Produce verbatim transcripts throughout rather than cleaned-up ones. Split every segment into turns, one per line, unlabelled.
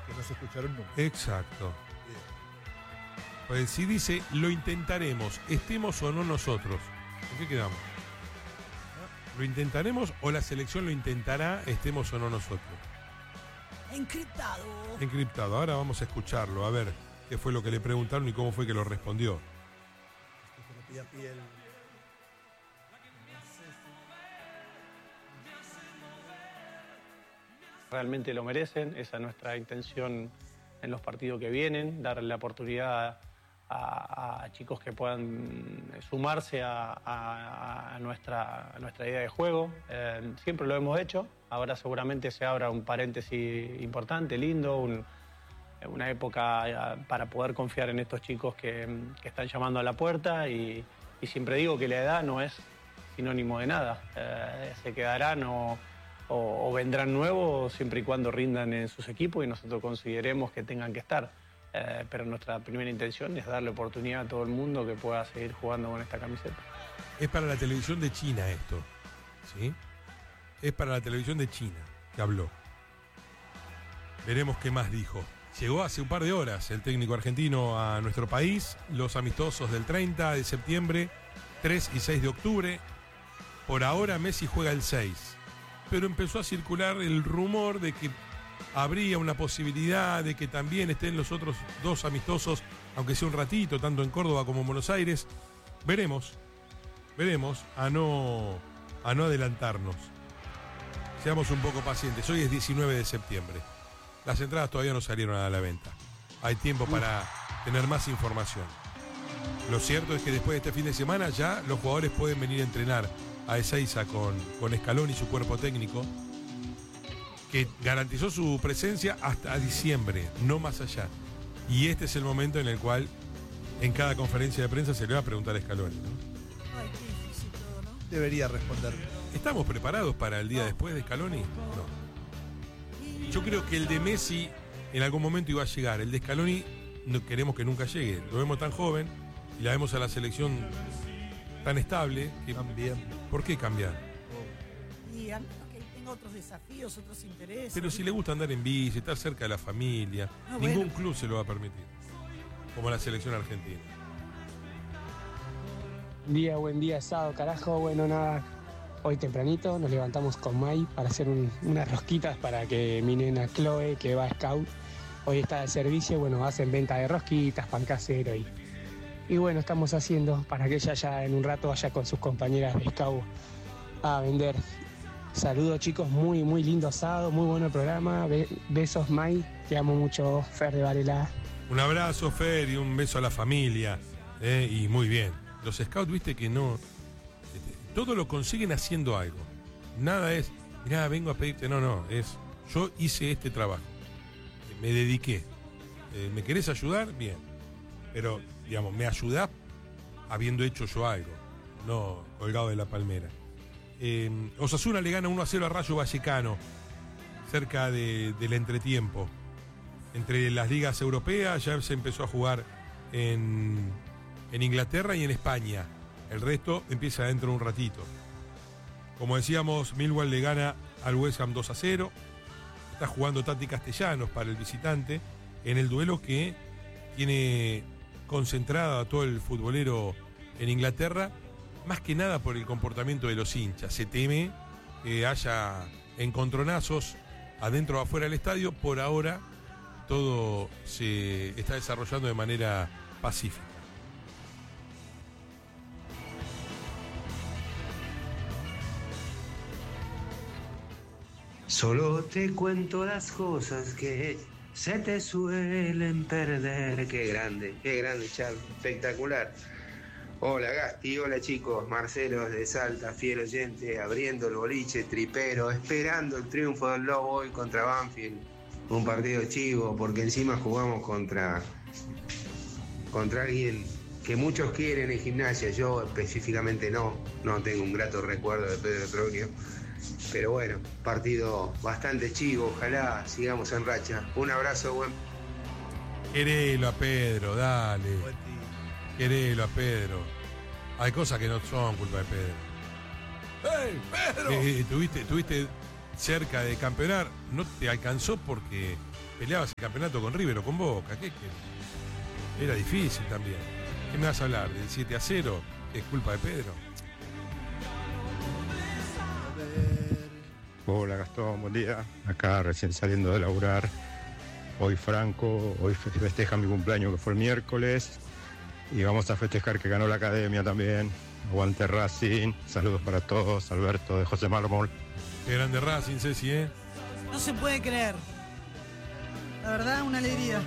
que no se escucharon nunca.
Exacto. Pues si dice, lo intentaremos, estemos o no nosotros, ¿en qué quedamos? ¿Lo intentaremos o la selección lo intentará, estemos o no nosotros?
Encriptado.
Encriptado. Ahora vamos a escucharlo, a ver qué fue lo que le preguntaron y cómo fue que lo respondió.
Realmente lo merecen, esa es nuestra intención en los partidos que vienen, darle la oportunidad a, a chicos que puedan sumarse a, a, a, nuestra, a nuestra idea de juego. Eh, siempre lo hemos hecho, ahora seguramente se abra un paréntesis importante, lindo, un, una época para poder confiar en estos chicos que, que están llamando a la puerta y, y siempre digo que la edad no es sinónimo de nada, eh, se quedarán o, o, o vendrán nuevos siempre y cuando rindan en sus equipos y nosotros consideremos que tengan que estar. Eh, pero nuestra primera intención es darle oportunidad a todo el mundo que pueda seguir jugando con esta camiseta.
Es para la televisión de China esto, ¿sí? Es para la televisión de China que habló. Veremos qué más dijo. Llegó hace un par de horas el técnico argentino a nuestro país, los amistosos del treinta de septiembre, tres y seis de octubre. Por ahora Messi juega el seis, pero empezó a circular el rumor de que habría una posibilidad de que también estén los otros dos amistosos, aunque sea un ratito, tanto en Córdoba como en Buenos Aires. Veremos, veremos, a no, a no adelantarnos. Seamos un poco pacientes. Hoy es diecinueve de septiembre. Las entradas todavía no salieron a la venta. Hay tiempo para tener más información. Lo cierto es que después de este fin de semana ya los jugadores pueden venir a entrenar a Ezeiza con, con Scaloni y su cuerpo técnico, que garantizó su presencia hasta diciembre, no más allá. Y este es el momento en el cual en cada conferencia de prensa se le va a preguntar a Scaloni, ¿no?
Ay, qué difícil todo, ¿no?
Debería responder.
¿Estamos preparados para el día
No.
después de Scaloni? No. Yo creo que el de Messi en algún momento iba a llegar. El de Scaloni no queremos que nunca llegue. Lo vemos tan joven y la vemos a la selección tan estable. Que,
También.
¿por qué cambiar?
Y al menos que tenga otros desafíos, otros intereses.
Pero si le gusta andar en bici, estar cerca de la familia,
Ah,
ningún
bueno.
club se lo va a permitir. Como la selección argentina.
Buen día, buen día, sábado, carajo. Bueno, nada, hoy tempranito nos levantamos con Mai para hacer un- unas rosquitas para que mi nena Chloe, que va a Scout, hoy está de servicio. Bueno, hacen venta de rosquitas, pan casero y, y bueno, estamos haciendo para que ella ya en un rato vaya con sus compañeras de Scout a vender. Saludos, chicos, muy, muy lindo asado, muy bueno el programa. Be- besos, Mai, te amo mucho, Fer de Varela.
Un abrazo, Fer, y un beso a la familia. eh, y muy bien. Los scouts, viste que no. este, todo lo consiguen haciendo algo. Nada es, mirá, vengo a pedirte. No, no, es. Yo hice este trabajo. eh, Me dediqué. eh, ¿Me querés ayudar? Bien. Pero, digamos, me ayudás habiendo hecho yo algo. No colgado de la palmera. Eh, Osasuna le gana uno a cero a Rayo Vallecano. Cerca de, del entretiempo. Entre las ligas europeas ya se empezó a jugar en, en Inglaterra y en España. El resto empieza dentro de un ratito. Como decíamos, Millwall le gana al West Ham dos a cero. Está jugando Tati Castellanos para el visitante en el duelo que tiene concentrado a todo el futbolero en Inglaterra, más que nada por el comportamiento de los hinchas. Se teme que haya encontronazos adentro o afuera del estadio. Por ahora todo se está desarrollando de manera pacífica.
Solo te cuento las cosas que se te suelen perder. Qué grande, qué grande, Charlie, espectacular. Hola Gasti, hola chicos, Marcelo de Salta, fiel oyente, abriendo el boliche, tripero, esperando el triunfo del Lobo hoy contra Banfield. Un partido chivo, porque encima jugamos contra, contra alguien que muchos quieren en Gimnasia, yo específicamente no, no tengo un grato recuerdo de Pedro Troglio. Pero bueno, partido bastante chivo, ojalá sigamos en racha. Un abrazo, buen.
Querelo a Pedro, dale.
Buen día.
Querelo a Pedro. Hay cosas que no son culpa de Pedro.
¡Hey, Pedro!
Eh, eh, tuviste, tuviste cerca de campeonar. No te alcanzó porque peleabas el campeonato con River o con Boca. ¿Qué, qué? Era difícil también. ¿Qué me vas a hablar? ¿Del siete a cero? ¿Es culpa de Pedro?
Hola Gastón, buen día. Acá recién saliendo de laburar. Hoy Franco, hoy festeja mi cumpleaños que fue el miércoles. Y vamos a festejar que ganó la academia también. Aguante Racing. Saludos para todos. Alberto de José Mármol.
Qué grande Racing, Ceci, ¿eh?
No se puede creer. La verdad, una alegría.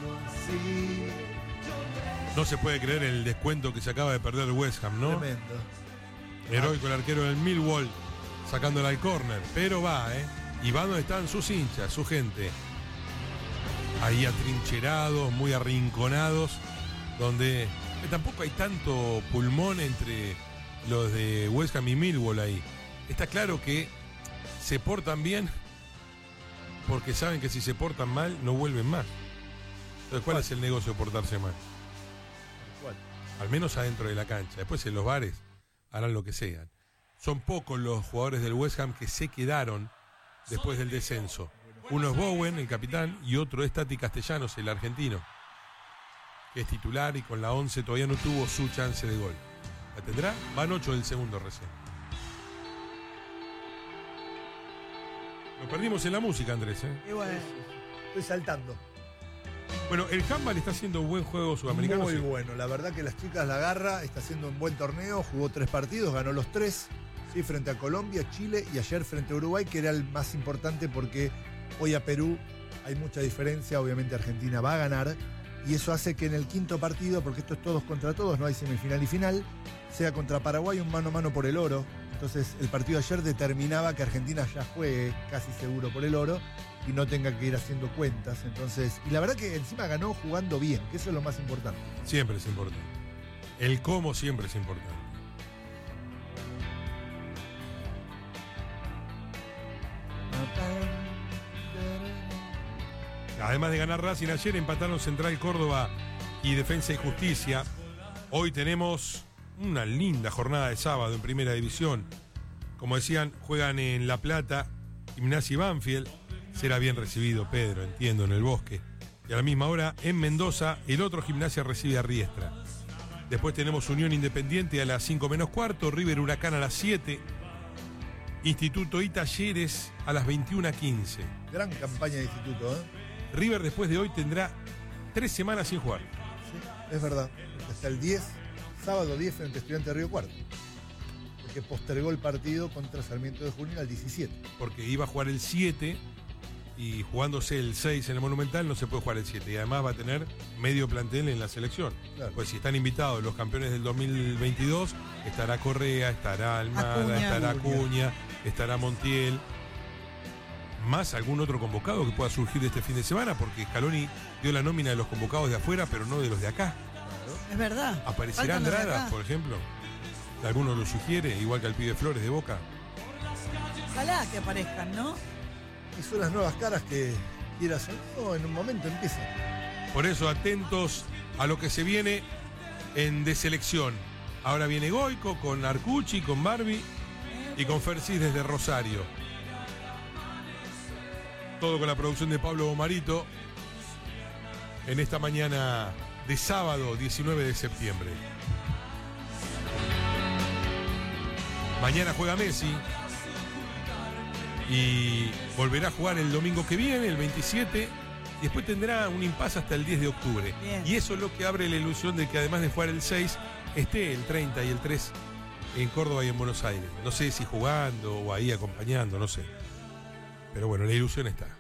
No se puede creer el descuento que se acaba de perder el West Ham, ¿no?
Tremendo.
Heroico el arquero del Millwall, sacándola al córner. Pero va, ¿eh? Y va donde están sus hinchas, su gente. Ahí atrincherados, muy arrinconados, donde eh, tampoco hay tanto pulmón entre los de West Ham y Millwall ahí. Está claro que se portan bien porque saben que si se portan mal no vuelven más. Entonces, ¿cuál es el negocio de portarse mal?
¿Cuál?
Al menos adentro de la cancha. Después en los bares harán lo que sean. Son pocos los jugadores del West Ham que se quedaron después del descenso. Uno es Bowen, el capitán, y otro es Tati Castellanos, el argentino, que es titular y con la once todavía no tuvo su chance de gol. ¿La tendrá? Van ocho del segundo recién. Lo perdimos en la música, Andrés, ¿eh?
Y bueno,
Estoy saltando.
Bueno, el handball está haciendo un buen juego sudamericano.
Muy
sí.
bueno. La verdad que las chicas la agarra, está haciendo un buen torneo, jugó tres partidos, ganó los tres, sí, frente a Colombia, Chile y ayer frente a Uruguay, que era el más importante porque hoy a Perú hay mucha diferencia, obviamente Argentina va a ganar, y eso hace que en el quinto partido, porque esto es todos contra todos, no hay semifinal y final, sea contra Paraguay un mano a mano por el oro. Entonces el partido de ayer determinaba que Argentina ya juegue casi seguro por el oro y no tenga que ir haciendo cuentas. Entonces, y la verdad que encima ganó jugando bien, que eso es lo más importante.
Siempre es importante. El cómo siempre es importante. Además de ganar Racing ayer, empataron Central Córdoba y Defensa y Justicia. Hoy tenemos una linda jornada de sábado en Primera División. Como decían, juegan en La Plata, Gimnasia y Banfield. Será bien recibido, Pedro, entiendo, en el Bosque. Y a la misma hora, en Mendoza, el otro Gimnasia recibe a Riestra. Después tenemos Unión Independiente a las cinco menos cuarto, River Huracán a las siete, Instituto y Talleres a las veintiuna quince.
Gran campaña de instituto, ¿eh?
River después de hoy tendrá tres semanas sin jugar.
Sí, es verdad. Hasta el diez, sábado diez frente a Estudiantes de Río Cuarto. Porque postergó el partido contra Sarmiento de Junín al diecisiete.
Porque iba a jugar el siete y jugándose el seis en el Monumental no se puede jugar el siete. Y además va a tener medio plantel en la selección. Claro. Pues si están invitados los campeones del dos mil veintidós, estará Correa, estará Almada, Acuña, estará Acuña, estará Montiel. Más algún otro convocado que pueda surgir de este fin de semana, porque Scaloni dio la nómina de los convocados de afuera, pero no de los de acá.
Es verdad.
¿Aparecerá Andrada, por ejemplo? ¿Alguno lo sugiere? Igual que al pibe Flores de Boca.
Ojalá que aparezcan, ¿no?
Y son las nuevas caras que quieras o no, en un momento empiezan.
Por eso atentos a lo que se viene en de selección. Ahora viene Goico con Arcucci, con Barbie y con Fersis desde Rosario. Todo con la producción de Pablo Marito en esta mañana de sábado diecinueve de septiembre. Mañana juega Messi y volverá a jugar el domingo que viene, el veintisiete, y después tendrá un impasse hasta el diez de octubre. Bien. Y eso es lo que abre la ilusión de que además de jugar el seis, esté el treinta y el tres en Córdoba y en Buenos Aires. No sé si jugando o ahí acompañando, no sé. Pero bueno, la ilusión está.